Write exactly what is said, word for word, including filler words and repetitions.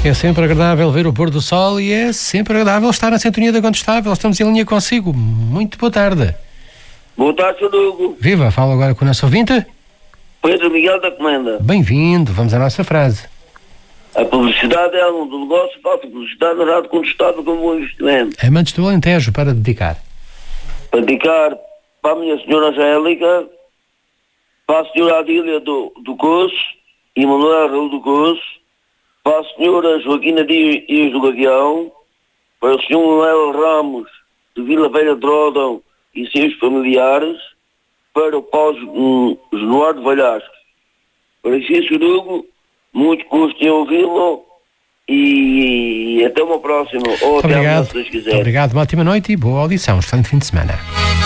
É sempre agradável ver o pôr do sol e é sempre agradável estar na sintonia da Contestável. Estamos em linha consigo. Muito boa tarde. Boa tarde, senhor Hugo. Viva, fala agora com o nosso ouvinte. Pedro Miguel da Comenda. Bem-vindo, vamos à nossa frase. A publicidade é algo do negócio, falta publicidade na rádio Contestável como um investimento. Amantes do Alentejo, para dedicar. Para dedicar para a minha senhora Angélica, para a senhora Adília do, do Coço e Manuel Raul do Coço, para a senhora Joaquina Dias do Gavião, para o senhor Manuel Ramos de Vila Velha de Rodão e seus familiares, para o Paulo Januário de Valhasco. Para isso, senhor Hugo, muito gosto em ouvi-lo e até uma próxima. Ou Muito até obrigado. amanhã, se Deus quiser. Muito obrigado, uma ótima noite e boa audição. Excelente fim de semana.